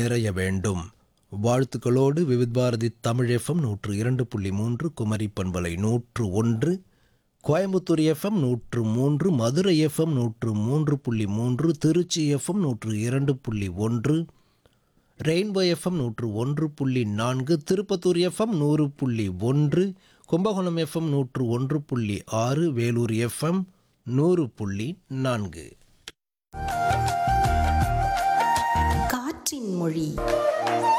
நிறைய வேண்டும். வாழ்த்துக்களோடு விவித் பாரதி தமிழ் எஃப்எம் 102.3, குமரி பண்பலை 101, Coimbatore FM 103, Madurai FM 103.3, Trichy FM 102.1, rainbow FM 101.4, Tirupattur FM 100.1, Kumbakonam FM 101.6, Vellore FM 100.4. காற்றின் மொழி